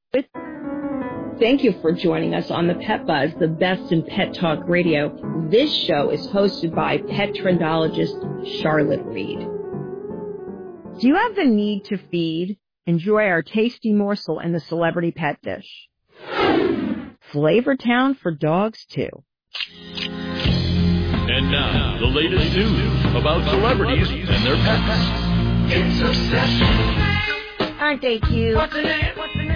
Thank you for joining us on the Pet Buzz, the best in pet talk radio. This show is hosted by pet trendologist Charlotte Reed. Do you have the need to feed? Enjoy our tasty morsel in the celebrity pet dish. Flavor Town for dogs, too. And now, the latest news about celebrities and their pets. It's Obsession. Aren't they cute? What's the name? What's the name?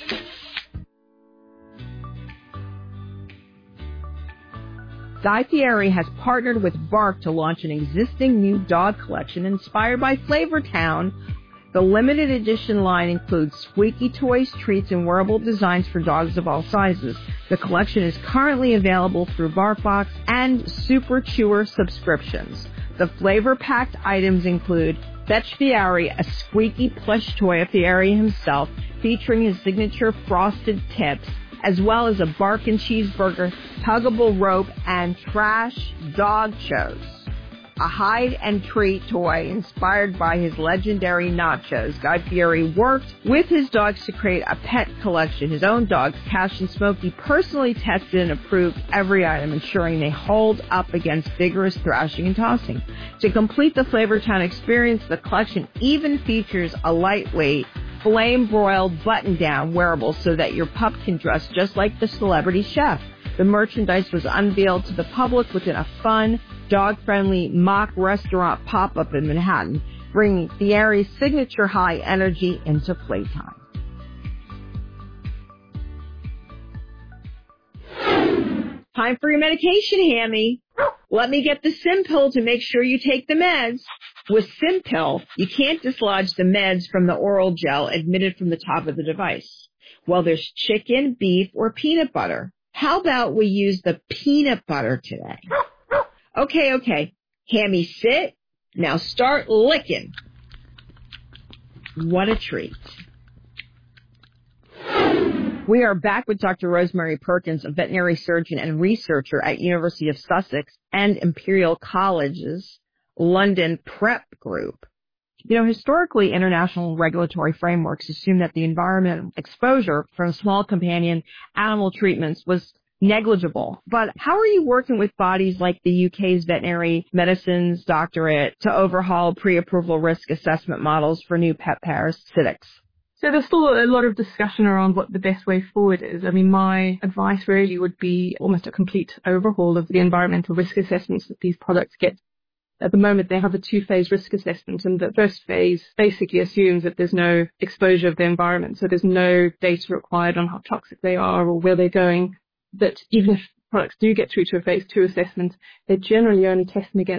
Guy Fieri has partnered with Bark to launch an existing new dog collection inspired by Flavor Town. The limited edition line includes squeaky toys, treats, and wearable designs for dogs of all sizes. The collection is currently available through BarkBox and Super Chewer subscriptions. The flavor-packed items include Fetch Fieri, a squeaky plush toy of Fieri himself, featuring his signature frosted tips, as well as a bark and cheeseburger, tuggable rope, and trash dog shows. A hide and treat toy inspired by his legendary nachos. Guy Fieri worked with his dogs to create a pet collection. His own dogs, Cash and Smokey, personally tested and approved every item, ensuring they hold up against vigorous thrashing and tossing. To complete the Flavor Town experience, the collection even features a lightweight, flame-broiled button-down wearable so that your pup can dress just like the celebrity chef. The merchandise was unveiled to the public within a fun, dog-friendly mock restaurant pop-up in Manhattan, bringing Fieri's signature high energy into playtime. Time for your medication, Hammy. Let me get the Simpill to make sure you take the meds. With Simpill, you can't dislodge the meds from the oral gel admitted from the top of the device. Well, there's chicken, beef, or peanut butter. How about we use the peanut butter today? Okay. Hammy, sit. Now start licking. What a treat. We are back with Dr. Rosemary Perkins, a veterinary surgeon and researcher at University of Sussex and Imperial College's London PrEP group. Historically, international regulatory frameworks assume that the environmental exposure from small companion animal treatments was negligible. But how are you working with bodies like the UK's Veterinary Medicines Doctorate to overhaul pre-approval risk assessment models for new pet parasitics? So there's still a lot of discussion around what the best way forward is. I mean, my advice really would be almost a complete overhaul of the environmental risk assessments that these products get. At the moment, they have a 2-phase risk assessment, and the first phase basically assumes that there's no exposure of the environment, so there's no data required on how toxic they are or where they're going. That even if products do get through to a phase 2 assessment, they're generally only testing against